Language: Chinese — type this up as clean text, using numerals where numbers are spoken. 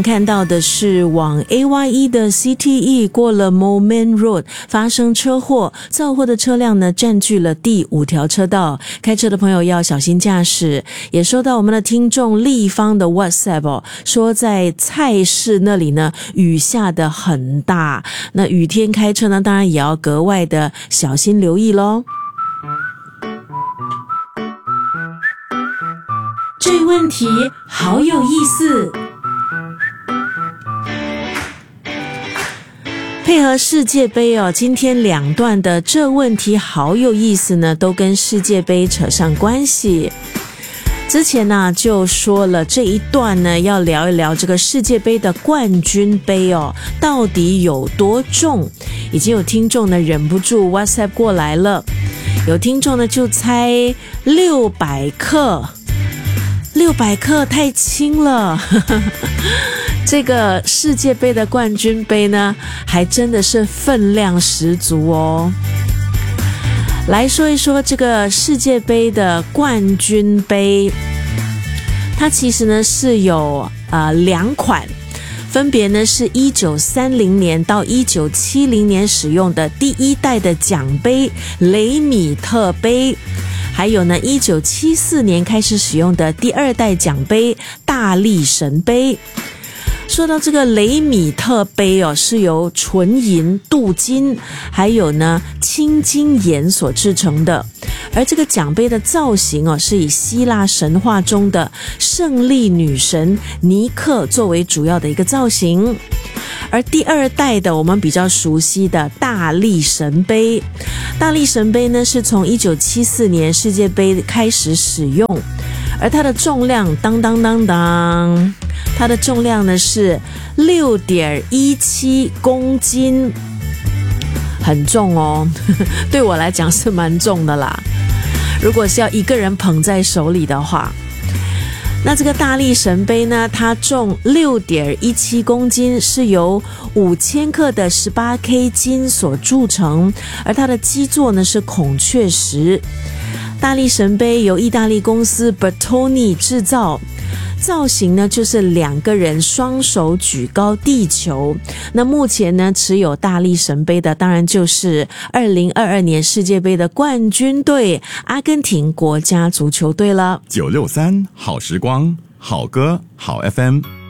看到的是往 AYE 的 CTE 过了 Moulmein Road 发生车祸，造祸的车辆呢占据了第5条车道，开车的朋友要小心驾驶。也收到我们的听众立方的 WhatsApp 说在菜市那里呢雨下得很大，那雨天开车呢当然也要格外的小心留意咯。这问题好有意思。配合世界杯今天2段的这问题好有意思呢，都跟世界杯扯上关系。之前呢就说了这一段呢要聊一聊这个世界杯的冠军杯到底有多重。已经有听众呢忍不住 WhatsApp 过来了，有听众呢就猜600克，600克太轻了。这个世界杯的冠军杯呢还真的是分量十足哦。来说一说这个世界杯的冠军杯，它其实呢是有2款，分别呢是1930年到1970年使用的第1代的奖杯雷米特杯，还有呢1974年开始使用的第2代奖杯大力神杯。说到这个雷米特杯是由纯银、镀金还有呢青金岩所制成的，而这个奖杯的造型是以希腊神话中的胜利女神尼克作为主要的一个造型。而第2代的我们比较熟悉的大力神杯，大力神杯呢是从1974年世界杯开始使用，而它的重量它的重量呢是 6.17 公斤，很重哦。对我来讲是蛮重的啦，如果是要一个人捧在手里的话。那这个大力神杯呢，它重 6.17 公斤，是由5000克的 18K 金所铸成，而它的基座呢是孔雀石。大力神杯由意大利公司 Bertoni 制造，造型呢就是2个人双手举高地球。那目前呢持有大力神杯的当然就是2022年世界杯的冠军队阿根廷国家足球队了。 963好时光，好歌好 FM。